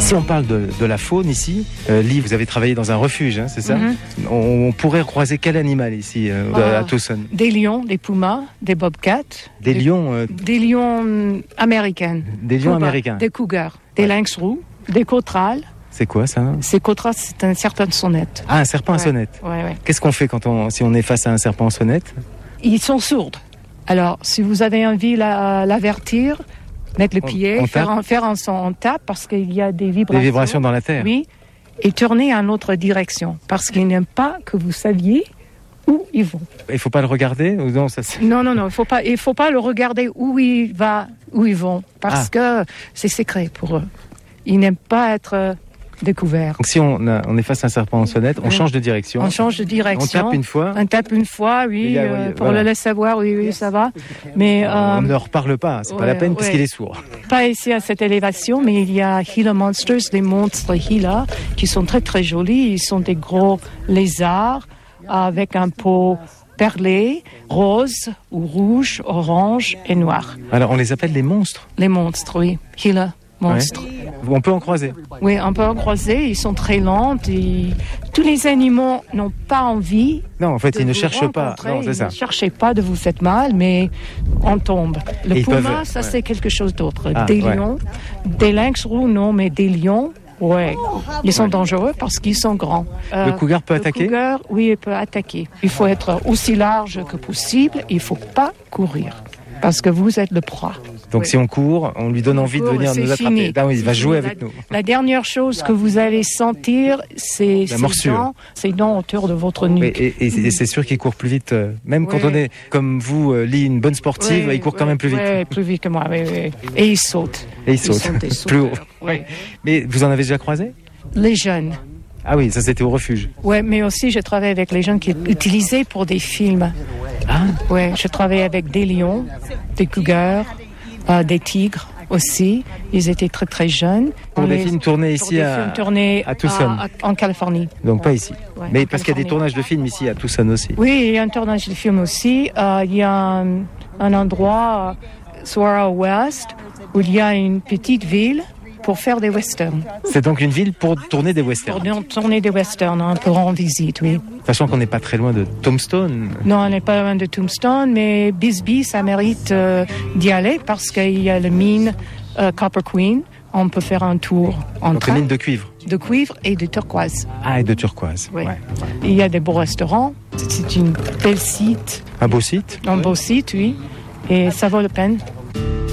Si on parle de la faune ici, Lee, vous avez travaillé dans un refuge, c'est ça? On pourrait croiser quel animal ici à Tucson? Des lions, des pumas, des bobcats. Des lions Des lions américains. Des lions américains. Des cougars, des lynx roux, des cautrales. C'est quoi ça? Ces cautrales, c'est un serpent à sonnette. Ah, un serpent à sonnette. Ouais. Qu'est-ce qu'on fait si on est face à un serpent à sonnette? Ils sont sourds. Alors, si vous avez envie de l'avertir, mettre le pied, faire un son, on tape parce qu'il y a des vibrations. Des vibrations dans la terre. Oui, et tourner en autre direction parce qu'ils n'aiment pas que vous saviez où ils vont. Il ne faut pas le regarder ou non, ça Non, il faut pas le regarder où ils vont parce que c'est secret pour eux. Ils n'aiment pas être découverts. Donc si on est face à un serpent en sonnette, on change de direction. On change de direction. On tape une fois. Oui, pour le laisser savoir, oui, ça va. Mais on ne leur parle pas, c'est pas la peine puisqu'il est sourd. Pas ici à cette élévation, mais il y a Gila Monsters, des monstres Gila, qui sont très très jolis. Ils sont des gros lézards avec un peau perlé, rose ou rouge, orange et noir. Alors on les appelle les monstres? Les monstres, oui. Gila monstres. Ouais. On peut en croiser? Oui, on peut en croiser. Ils sont très lents. Tous les animaux n'ont pas envie. Non, en fait, ils ne cherchent pas. Non, c'est ça. Ne cherchez pas de vous faire mal, mais on tombe. Le puma, c'est quelque chose d'autre. Des lions, des lynx roux, non, mais des lions. Ouais, ils sont dangereux parce qu'ils sont grands. Le cougar peut attaquer? Le cougar, oui, il peut attaquer. Il faut être aussi large que possible. Il ne faut pas courir parce que vous êtes le proie. Donc si on court, on lui donne envie de venir nous attraper. Ah oui, il va jouer avec nous. La dernière chose que vous allez sentir, c'est ses dents autour de votre nuque. Et c'est sûr qu'il court plus vite. Même quand on est, comme vous, Lee, une bonne sportive, il court quand même plus vite. Oui, plus vite que moi. Oui. Et il saute. Il saute plus haut. Oui. Mais vous en avez déjà croisé? Les jeunes. Ah oui, ça c'était au refuge. Oui, mais aussi je travaille avec les jeunes qui sont utilisés pour des films. Ah. Oui, je travaille avec des lions, des cougars, des tigres aussi. Ils étaient très très jeunes. Pour des films tournés ici à Tucson. En Californie. Donc pas ici. Ouais, mais parce qu'il y a des tournages de films ici à Tucson aussi. Oui, il y a un tournage de films aussi. Il y a un endroit, Saguaro West, où il y a une petite ville pour faire des westerns. C'est donc une ville pour tourner des westerns? Pour tourner des westerns, on peut rendre visite, oui. Sachant qu'on n'est pas très loin de Tombstone. Non, on n'est pas loin de Tombstone, mais Bisbee, ça mérite d'y aller parce qu'il y a la mine Copper Queen. On peut faire un tour en train. Donc mine de cuivre? De cuivre et de turquoise. Ah, et de turquoise. Oui. Ouais. Il y a des beaux restaurants. C'est une belle site. Un beau site? Un beau site, oui. Et ça vaut la peine.